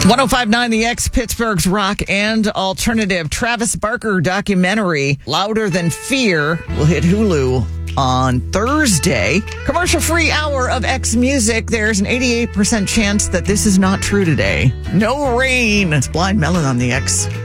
1059 The X, Pittsburgh's rock and alternative Travis Barker documentary, Louder Than Fear, will hit Hulu on Thursday. Commercial-free hour of X Music. There's an 88% chance that this is not true today. No rain. It's Blind Melon on The X.